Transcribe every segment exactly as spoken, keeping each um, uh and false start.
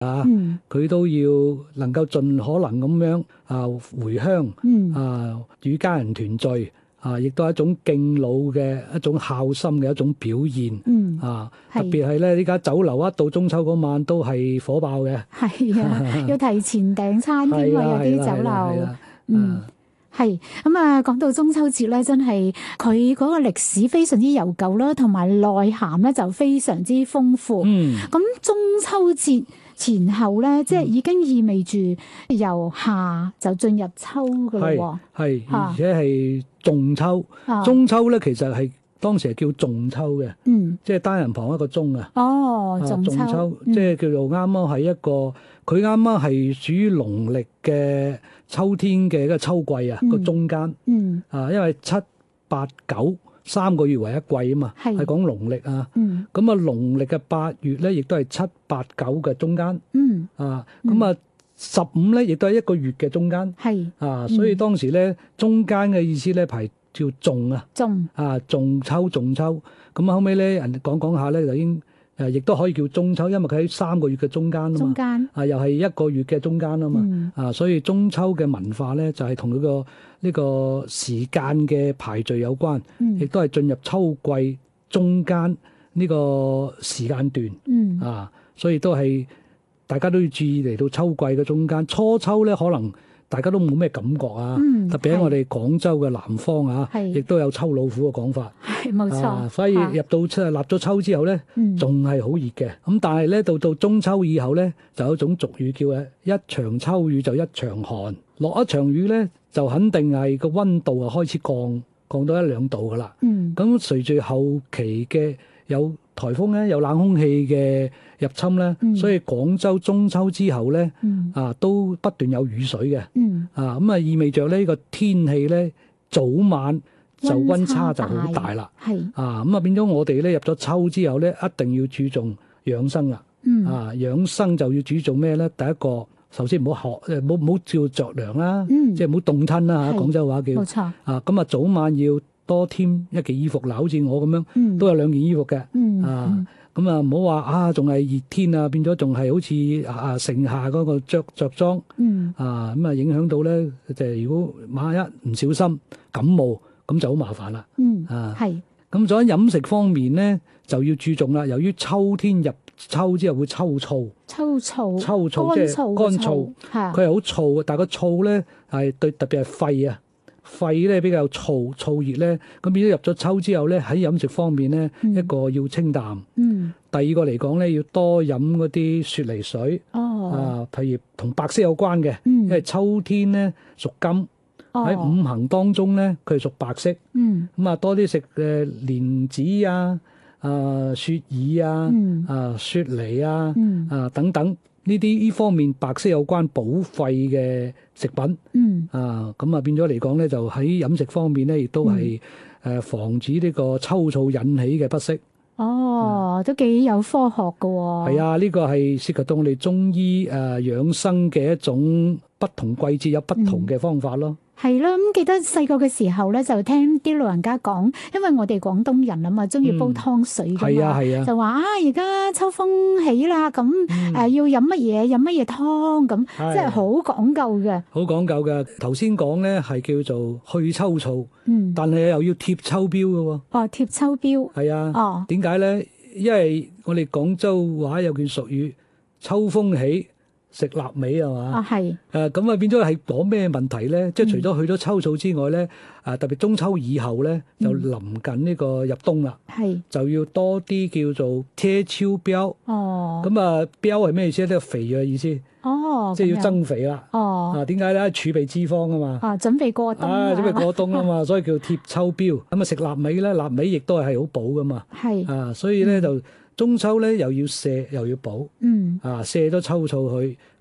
啊，佢、嗯、都要能夠盡可能咁樣啊回鄉，嗯、啊與家人團聚，啊亦都係一種敬老嘅一種孝心嘅一種表現，嗯、啊特別係咧呢家酒樓一到中秋嗰晚都係火爆嘅， 係啊，要提前訂餐添啊，有啲酒樓，嗯。係咁啊！講到中秋節咧，真係佢嗰個歷史非常之悠久啦，同埋內涵咧就非常之豐富。嗯，咁中秋節前後咧，嗯、即係已經意味住由夏就進入秋噶啦。 係，而且係仲秋。啊、中秋咧，其實係當時係叫仲秋嘅。嗯，即係單人旁一個鐘啊。哦，仲秋，秋嗯、即係叫做啱啱係一個，佢啱啱係屬於農曆嘅秋天嘅一個秋季啊，個、嗯、中間，嗯、啊，因為七八九三個月為一季啊嘛，係講農曆啊，咁、嗯、啊農曆嘅八月咧，亦都係七八九嘅中間，嗯、啊，咁啊十五咧，亦都係一個月嘅中間，係、嗯，啊，所以當時咧中間嘅意思咧排叫仲啊，仲，啊仲秋仲秋，咁後尾咧人哋講講下咧就已經。誒，亦都可以叫中秋，因為佢喺三個月嘅中間啊嘛，中間啊又係一個月嘅中間啊嘛，嗯、啊，所以中秋嘅文化咧就係同佢個呢個時間嘅排序有關，亦都係進入秋季中間呢個時間段，嗯、啊，所以都係大家都要注意嚟到秋季嘅中間，初秋咧可能。大家都冇咩感覺啊，嗯、特別喺我哋廣州嘅南方啊，亦都有秋老虎嘅講法。 係冇錯、啊， 所以入到秋立咗秋之後咧，仲係好熱嘅。咁但係咧到到中秋以後咧，就有一種俗語叫嘅一場秋雨就一場寒，落一場雨咧就肯定係個溫度啊開始降，降到一兩度噶啦。咁、嗯、隨住後期嘅有颱風咧，有冷空氣嘅入侵咧，嗯、所以廣州中秋之後咧，嗯、啊都不斷有雨水嘅，嗯、啊咁啊意味着呢個天氣咧早晚就溫差就好大啦，啊咁啊變咗我哋咧入咗秋之後咧，一定要注重養生啦，嗯、啊養生就要注重咩咧？第一個首先唔好學誒，唔好唔好照着涼啦，嗯、即係唔好凍親啦嚇，廣州話叫，冇錯，啊咁啊早晚要多添一件衣服嗱，好似我咁樣，嗯、都有兩件衣服嘅，嗯、啊。咁啊，唔好話啊，仲係熱天啊，變咗仲係好似啊盛夏嗰個着着裝，嗯、啊咁啊影響到咧，就係、如果萬一唔小心感冒，咁就好麻煩啦。嗯，啊係。咁在飲食方面咧，就要注重啦。由於秋天入秋之後會秋燥，秋燥，秋燥即係乾燥，佢係好燥，但係個燥咧係對特別係肺啊。肺咧比較燥燥熱咧，咁變咗入咗秋之後咧，喺飲食方面咧，嗯、一個要清淡，嗯、第二個嚟講咧要多飲嗰啲雪梨水，哦、啊，譬如同白色有關嘅，嗯、因為秋天咧屬金，喺、哦、五行當中咧佢係屬白色，咁、嗯、啊多啲食誒蓮子啊、啊雪耳啊、嗯、啊雪梨啊、嗯、啊等等。呢啲呢方面白色有關補肺嘅食品，嗯、啊咁啊變咗嚟講咧，就喺飲食方面咧，亦都係誒防止呢個秋燥引起嘅不適。哦，嗯、都幾有科學㗎喎。係啊，呢、呢個係涉及到我哋中醫誒、呃、養生嘅一種不同季節有不同嘅方法咯。嗯係啦，咁記得細個嘅時候咧，就聽啲老人家講，因為我哋廣東人啊嘛，中意煲湯水噶嘛，係啊係啊，就話啊，而家秋風起啦，咁誒、嗯呃、要飲乜嘢飲乜嘢湯咁，即係好講究嘅。好講究嘅，頭先講咧係叫做去秋燥，嗯，但係又要貼秋膘嘅喎。哦，貼秋膘。係啊。哦。點解咧？因為我哋廣州話有句俗語，秋風起。食臘味係嘛？啊係。誒咁啊變咗係講咩問題咧？嗯、即係除咗去咗秋燥之外咧，啊特別中秋以後咧，就臨近呢個入冬啦。係、嗯。就要多啲叫做貼秋膘。哦。咁啊膘係咩意思咧？肥嘅意思。哦。即係要增肥啦。哦。啊點解咧？儲備脂肪啊嘛。啊準備過冬啊。啊準備過冬啊嘛，所以叫貼秋膘。咁啊食臘味咧，臘味亦都係好補噶嘛。係是。啊所以咧就。嗯中秋咧又要瀉又要補，嗯，啊瀉咗秋燥去，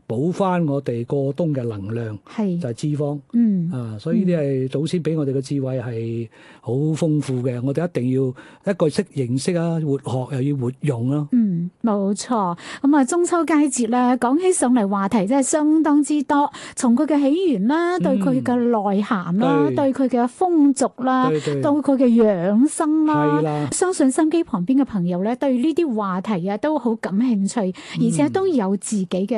補翻我哋過冬嘅能量， 係就係脂肪。 嗯啊，所以呢啲係祖先俾我哋嘅智慧係好豐富嘅，我哋一定要一個識認識啊，活學又要活用咯。 嗯，冇錯。咁啊，中秋佳節咧，講起上嚟話題真係相當之多，從佢嘅起源啦，對佢嘅內涵啦， 對對佢嘅風俗啦， 對對到佢嘅養生啦， 係啦， 相信心機旁邊嘅朋友咧，對呢啲話題啊都好感興趣，而且都有自己嘅